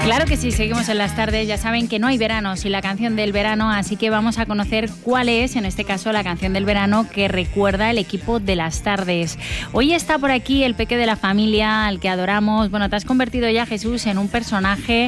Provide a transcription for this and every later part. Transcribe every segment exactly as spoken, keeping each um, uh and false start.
Claro que sí, seguimos en las tardes. Ya saben que no hay verano sin la canción del verano, así que vamos a conocer cuál es, en este caso, la canción del verano que recuerda el equipo de las tardes. Hoy está por aquí el peque de la familia, al que adoramos. Bueno, te has convertido ya, Jesús, en un personaje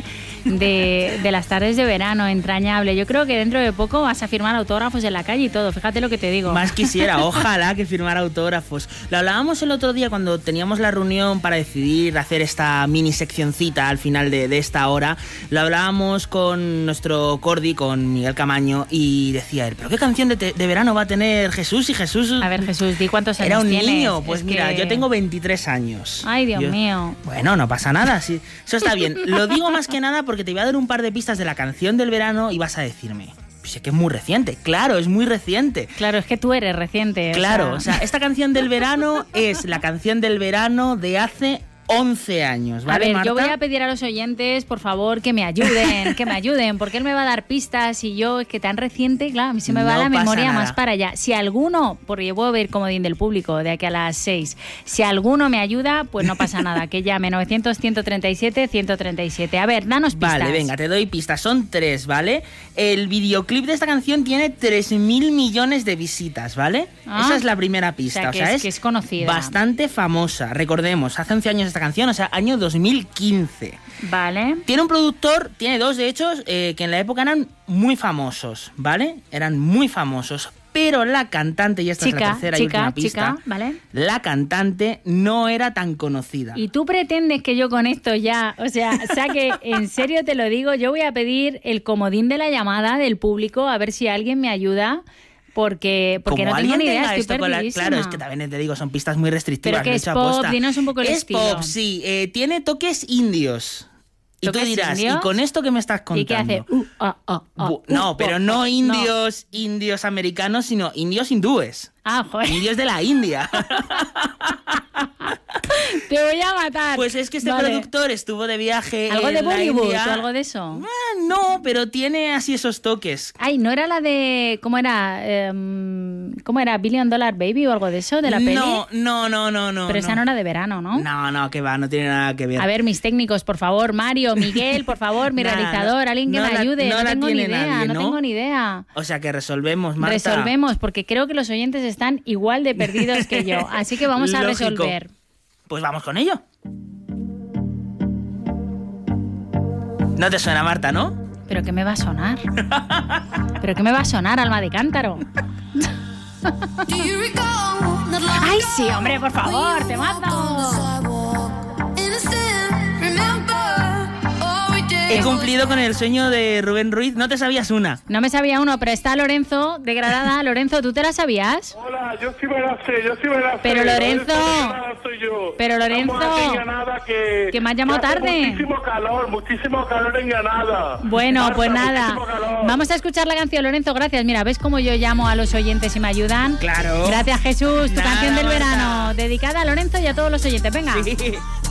de, de las tardes de verano, entrañable. Yo creo que dentro de poco vas a firmar autógrafos en la calle y todo, fíjate lo que te digo. Más quisiera, ojalá que firmara autógrafos. Lo hablábamos el otro día cuando teníamos la reunión para decidir hacer esta mini seccioncita al final de, de esta hora. Lo hablábamos con nuestro Cordi, con Miguel Camaño, y decía él, ¿pero qué canción de, te, de verano va a tener Jesús? Y Jesús... A ver, Jesús, di cuántos años era un tienes. niño. Pues es mira, que... yo tengo veintitrés años. Ay, Dios yo... mío. Bueno, no pasa nada, sí. Eso está bien. Lo digo más que nada porque te voy a dar un par de pistas de la canción del verano y vas a decirme... Sé que es muy reciente, claro, es muy reciente. Claro, es que tú eres reciente. Claro, o sea... o sea, esta canción del verano es la canción del verano de hace once años, ¿vale, A ver, Marta? yo voy a pedir a los oyentes, por favor, que me ayuden, que me ayuden, porque él me va a dar pistas y yo, es que tan reciente, claro, a mí se me va No la memoria pasa más nada. para allá. Si alguno, porque yo puedo ver comodín del público de aquí a las seis, si alguno me ayuda, pues no pasa nada, que llame novecientos, ciento treinta y siete, ciento treinta y siete. A ver, danos pistas. Vale, venga, te doy pistas, son tres, ¿vale? El videoclip de esta canción tiene tres mil millones de visitas, ¿vale? Ah. Esa es la primera pista, O sea, o que sea, es- es, que es conocida. bastante famosa. Recordemos, hace once años esta canción, o sea, año dos mil quince. Vale. Tiene un productor, tiene dos de hecho, eh, que en la época eran muy famosos, ¿vale? Eran muy famosos, pero la cantante, y esta es la Chica, tercera y chica, última pista, chica, ¿vale? la cantante no era tan conocida. Y tú pretendes que yo con esto ya, o sea, saque, en serio te lo digo, yo voy a pedir el comodín de la llamada del público a ver si alguien me ayuda. Porque, porque Como no tengo alguien ni idea, tenga estoy esto con la- perdidísima. Claro, es que también te digo, son pistas muy restrictivas. Pero que lo he es hecho pop, aposta. dinos un poco el es estilo. pop, sí. Eh, tiene toques indios. Y tú ¿Toques dirás, indios? ¿y con esto que me estás contando? ¿Y qué hace? Uh, ah, ah, ah, Bu- no, uh, pero oh, no oh, indios, indios americanos, sino indios hindúes. Ah, joder. Indios de la India. Te voy a matar. Pues es que este Vale. productor estuvo de viaje ¿Algo en de la Bollywood India. o algo de eso? Ah, no, pero tiene así esos toques. Ay, ¿no era la de... ¿Cómo era? Em, ¿Cómo era? ¿Billion Dollar Baby o algo de eso? ¿De la peli? No, no, no, no, no. Pero esa no era de verano, ¿no? No, no, que va, no tiene nada que ver. A ver, mis técnicos, por favor. Mario, Miguel, por favor, mi Nah, realizador. no- Alguien que no me la- ayude. no No, la tengo ni tiene idea, nadie, no ¿no? tengo ni idea. O sea que resolvemos, Marta. Resolvemos, porque creo que los oyentes están igual de perdidos que yo. Así que vamos a Lógico. resolver. Pues vamos con ello. No te suena, Marta, ¿no? ¿Pero qué me va a sonar? ¿Pero qué me va a sonar, alma de cántaro? ¡Ay, sí, hombre, por favor, te mato! He cumplido con el sueño de Rubén Ruiz. No te sabías una. No me sabía uno, pero está Lorenzo, degradada. Lorenzo, ¿tú te la sabías? Hola, yo sí me la sé, yo sí me la sé. Pero, Lorenzo, Lorenzo, soy yo. pero, Lorenzo, Estamos aquí en Granada, que, que me has llamado que hace tarde. Muchísimo calor, muchísimo calor en Granada. Bueno, Marta, pues nada. muchísimo calor. Vamos a escuchar la canción, Lorenzo, gracias. Mira, ¿ves cómo yo llamo a los oyentes y me ayudan? Claro. Gracias, Jesús. Tu Nada, canción del Marta. verano, dedicada a Lorenzo y a todos los oyentes. Venga. Sí.